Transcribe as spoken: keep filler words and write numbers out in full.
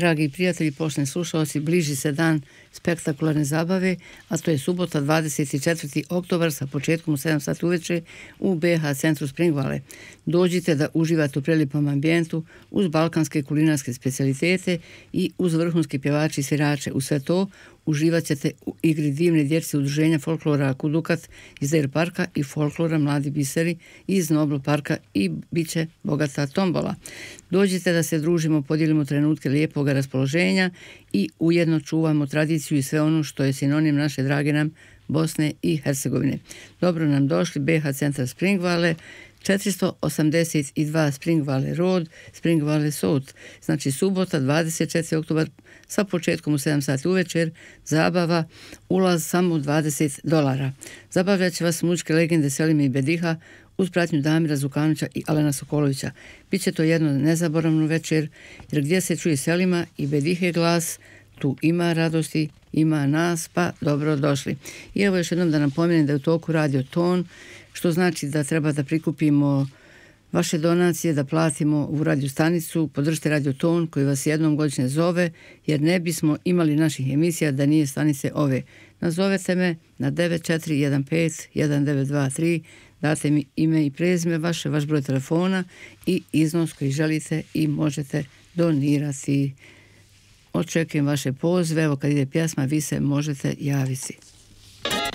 Dragi prijatelji, poštovani slušalci, bliži se dan spektakularne zabave, a to je subota dvadeset četvrti oktobar sa početkom u sedam sati uveče u B H centru Spring Valley. Dođite da uživate u prelijepom ambijentu uz balkanske kulinarske specijalitete i uz vrhunske pjevače i svirače. U sve to uživat ćete u igri divne djece udruženja folklora Kudukat iz Deir parka i folklora Mladi biseri iz Nobel parka i bit će bogata tombola. Dođite da se družimo, podijelimo trenutke lijepog raspoloženja i ujedno čuvamo tradiciju i sve ono što je sinonim naše drage nam Bosne i Hercegovine. Dobro nam došli B H centar Spring Valley, četiristo osamdeset dva Spring Valley Road, Spring Valley South. Znači subota dvadeset četvrti oktobar sa početkom u sedam sati uvečer, zabava, ulaz samo dvadeset dolara. Zabavljat će vas muzičke legende Selime i Bediha uz pratnju Damira Zukanovića i Alena Sokolovića. Biće to jedno nezaboravno večer, jer gdje se čuje Selima i Bedihe glas, tu ima radosti, ima nas, pa dobro došli. I evo još jednom da napomenem da je u toku Radio Ton, što znači da treba da prikupimo vaše donacije, da platimo u radio stanicu. Podržite Radio Ton koji vas jednom godišnje zove, jer ne bismo imali naših emisija da nije stanice ove. Nazovete me na devet četiri jedan pet jedan devet dva tri, date mi ime i prezime vaše, vaš broj telefona i iznos koji želite i možete donirati. Očekujem vaše pozive, evo kad ide pjesma vi se možete javiti.